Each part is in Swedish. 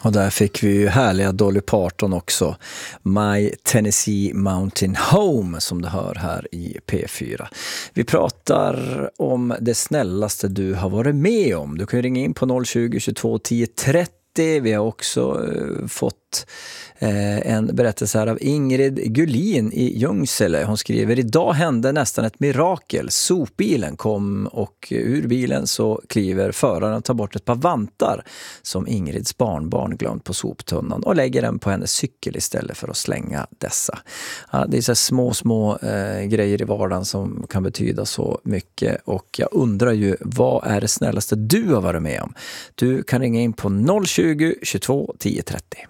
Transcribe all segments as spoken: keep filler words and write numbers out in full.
Och där fick vi ju härliga Dolly Parton också. My Tennessee Mountain Home, som du hör här i P fyra. Vi pratar om det snällaste du har varit med om. Du kan ju ringa in på noll tjugo, tjugotvå, tio trettio. Vi har också eh, fått eh, en berättelse här av Ingrid Gullin i Ljungsele. Hon skriver: idag hände nästan ett mirakel. Sopbilen kom och ur bilen så kliver föraren och tar bort ett par vantar som Ingrids barnbarn glömt på soptunnan och lägger den på hennes cykel istället för att slänga dessa. Ja, det är så här små, små eh, grejer i vardagen som kan betyda så mycket, och jag undrar ju, vad är det snällaste du har varit med om? Du kan ringa in på noll tjugo, tjugotvå, tio trettio.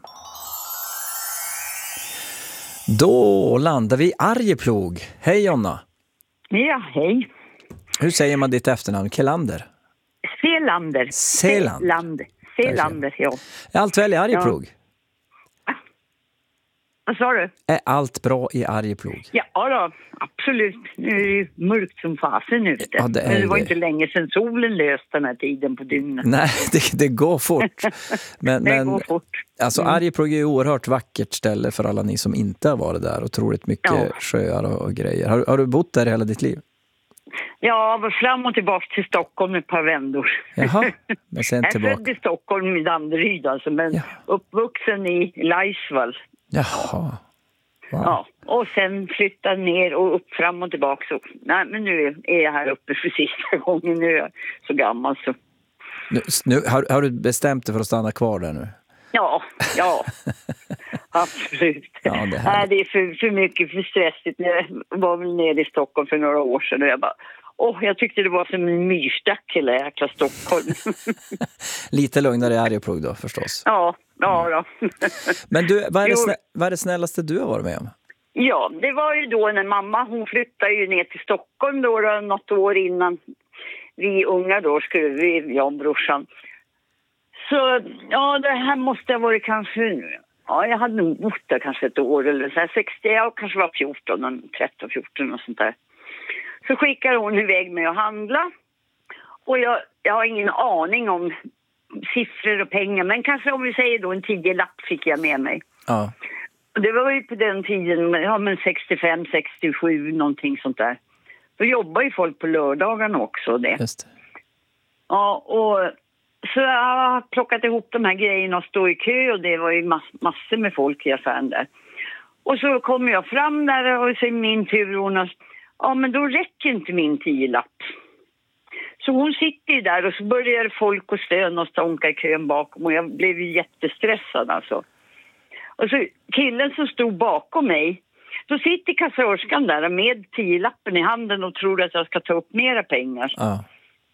Då landar vi i Arjeplog. Hej Jonna. Ja, hej. Hur säger man ditt efternamn? Kelander? Selander. Seland. Selander. Selander, ja. Är allt väl i Arjeplog? Ja. Vad sa du? Är allt bra i Arjeplog? Ja då, absolut. Nu är det ju mörkt som fasen ute. Ja, det är Men det var det. inte länge sedan solen löste den här tiden på dygnet. Nej, det, det går fort. Men, det men, går fort. Alltså Mm. Arjeplog är ju oerhört vackert ställe för alla ni som inte har varit där. Otroligt mycket Ja. sjöar och, och grejer. Har, har du bott där hela ditt liv? Ja, var fram och tillbaka till Stockholm ett par vändor. Jaha, men sen Jag är tillbaka. född i Stockholm i Danderyd alltså, men Ja. uppvuxen i Laisvall. Jaha. Wow. Ja, och sen flyttade ner och upp fram och tillbaka. Så, nej, men nu är jag här uppe för sista gången. Nu är jag så gammal så. Nu, nu, har, har du bestämt dig för att stanna kvar där nu? Ja, ja. Absolut. Ja, det är nej, det är för, för mycket, för stressigt. Jag var väl nere i Stockholm för några år sedan och jag bara, åh, jag tyckte det var som en myrstack hela jäkla Stockholm. Lite lugnare i Arjeplog då förstås. ja, ja då. Men du, vad är, det Jo. snä, vad är det snällaste du har varit med om? Ja, det var ju då när mamma, hon flyttade ju ner till Stockholm då, då något år innan vi unga då skulle vi, jag och brorsan. Så ja, det här måste ha varit kanske, ja jag hade nog bott där kanske ett år eller så här, sextio, jag kanske var fjorton, tretton, fjorton och sånt där. Så skickade hon iväg mig att handla och jag, jag har ingen aning om siffror och pengar, men kanske om vi säger då en tio lapp fick jag med mig. Ja. Det var ju på den tiden, ja men sextiofem, sextiosju, någonting sånt där. Då jobbar ju folk på lördagarna också det. Just det. Ja, och så jag har plockat ihop de här grejerna och stå i kö och det var ju mass- massor med folk i affären där. Och så kommer jag fram där och säger min tur och hon har, ja men då räcker inte min tio lapp. Så hon sitter ju där och så börjar folk och stöna och stånka i kön bakom och jag blev ju jättestressad alltså. Och så killen som stod bakom mig, då sitter kassörskan där med tio lappen i handen och tror att jag ska ta upp mera pengar. Ja.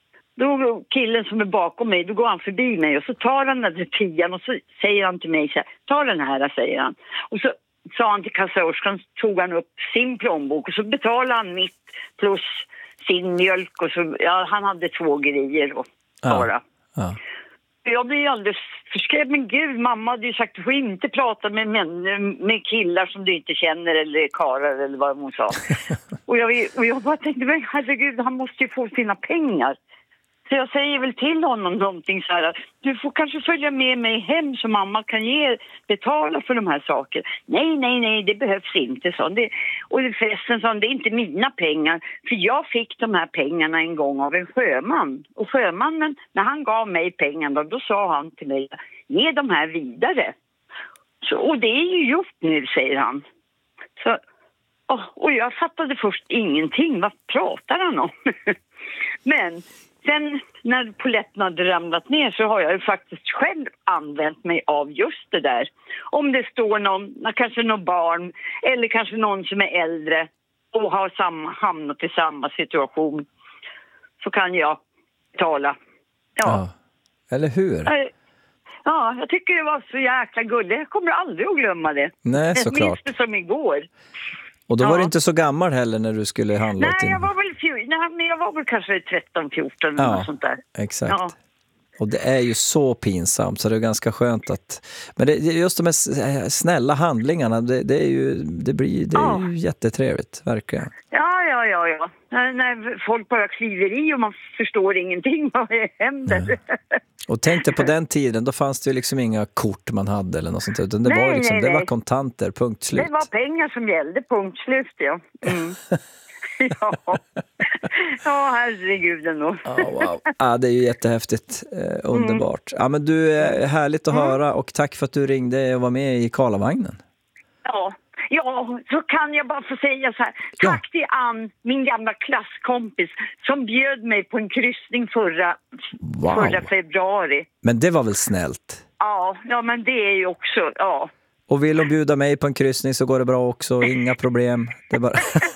Då killen som är bakom mig, då går han förbi mig och så tar han den där tian och så säger han till mig så här, ta den här, säger han. Och så sa han till kassörskan, tog han upp sin plånbok och så betalade han mitt plus sin mjölk och så, ja han hade två grejer och bara. Ja. Ja. Jag blir alldeles förskrämd, men gud, mamma hade ju sagt att du får inte prata med, män, med killar som du inte känner eller karar eller vad hon sa. och, jag, och jag bara tänkte, men herregud, han måste ju få sina pengar. Så jag säger väl till honom någonting så här, du får kanske följa med mig hem så mamma kan ge, betala för de här sakerna. Nej, nej, nej, det behövs inte, så. Det, och förresten sa det är inte mina pengar, för jag fick de här pengarna en gång av en sjöman. Och sjömannen, när han gav mig pengarna, då sa han till mig, ge de här vidare. Så, och det är ju gjort nu, säger han. Så, och, och jag fattade först ingenting, vad pratar han om? Men sen när poletten hade ramlat ner så har jag ju faktiskt själv använt mig av just det där. Om det står någon, kanske någon barn eller kanske någon som är äldre och har samma, hamnat i samma situation, så kan jag tala. Ja. Ja. Eller hur? Ja, jag tycker det var så jäkla gulligt. Jag kommer aldrig att glömma det. Nej, Jag såklart. minns det som igår. Och då Ja. var du inte så gammal heller när du skulle handla åt Nej, din... jag var väl, fj- nej, men jag var väl kanske tretton fjorton Ja. eller något sånt där. Exakt. Ja. Och det är ju så pinsamt så det är ganska skönt att... Men det, just de här snälla handlingarna, det, det är ju, det blir, det är Ja. ju jättetrevligt, verkligen. Ja, ja, ja, ja. ja. När, när folk bara kliver i och man förstår ingenting vad det händer. Nej. Och tänkte på den tiden, då fanns det ju liksom inga kort man hade eller något sånt, utan det Nej, var liksom, nej, det var nej. kontanter, punkt slut. Det var pengar som gällde, punkt slut, ja. Mm. ja. ja, herregud ändå. Ja, wow. Ja, det är ju jättehäftigt. Eh, underbart. Ja, men du, är härligt att Mm. höra, och tack för att du ringde och var med i Karlavagnen. Ja. Ja, så kan jag bara få säga så här. Ja. Tack till Ann, min gamla klasskompis, som bjöd mig på en kryssning förra, Wow. förra februari. Men det var väl snällt? Ja, ja, men det är ju också, ja. Och vill de bjuda mig på en kryssning så går det bra också, inga problem. Det är bara...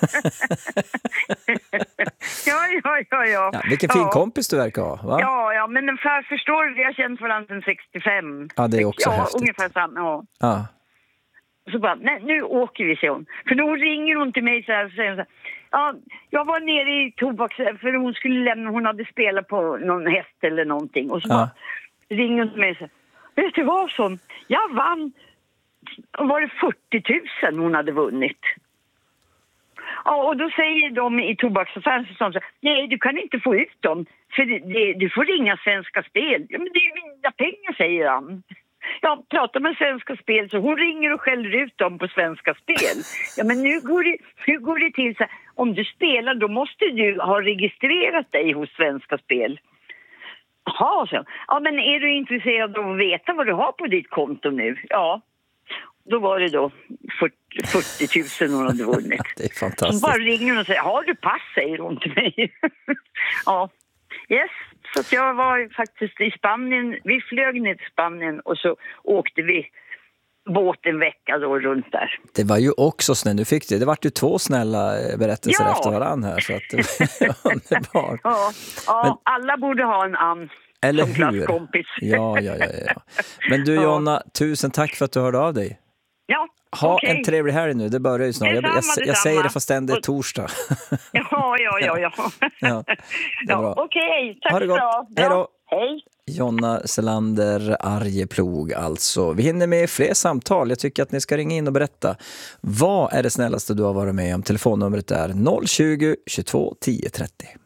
ja, ja, ja, ja. ja, vilken fin ja. kompis du verkar ha, va? Ja, ja, men för, förstår du, vi har känt varandra sedan sextiofem. Ja, det är också ja, häftigt. ungefär samma, ja. Ja. Så bara, nej, nu åker vi, säger hon. För då ringer hon till mig så här och säger så här, ja, jag var nere i tobaks, för hon skulle lämna, hon hade spelat på någon häst eller någonting. Och så Ja. bara ringer hon till mig och säger, vet du vad, son? Jag vann, var det fyrtio tusen hon hade vunnit. Ja, och då säger de i tobaksaffären så här, nej, du kan inte få ut dem, för det, det, du får ringa Svenska Spel. Ja, men det är ju mina pengar, säger han. Jag pratar med Svenska Spel, så hon ringer och skäller ut dem på Svenska Spel. Ja, men nu går det, nu går det till så här, om du spelar då måste du ha registrerat dig hos Svenska Spel. Jaha, så. Ja, men är du intresserad av att veta vad du har på ditt konto nu? Ja, då var det då fyrtio tusen hon hade vunnit. Det är Hon fantastiskt. bara ringer och säger, har du pass, säger hon till mig. ja, yes. Så att jag var faktiskt i Spanien, vi flög ner till Spanien och så åkte vi båt en vecka då runt där. Det var ju också snällt, du fick det. Det var ju två snälla berättelser Ja. efter varann här, så att det var underbart. Ja, ja Men- alla borde ha en Ann Eller som hur? klasskompis. Ja, ja, ja, ja. Men du Ja. Jonna, tusen tack för att du hörde av dig. Ja, Ha okej. en trevlig helg nu, det börjar ju snart. Jag, jag, Detsamma, jag säger det detsamma. fast det är Och- torsdag. Ja, ja, ja, ja. Ja, det är bra. ja, okej, tack Ha det gott. bra. Hej då. Hej. Jonna Selander, Arjeplog alltså. Vi hinner med fler samtal. Jag tycker att ni ska ringa in och berätta. Vad är det snällaste du har varit med om? Telefonnumret är noll tjugo, tjugotvå, tio trettio.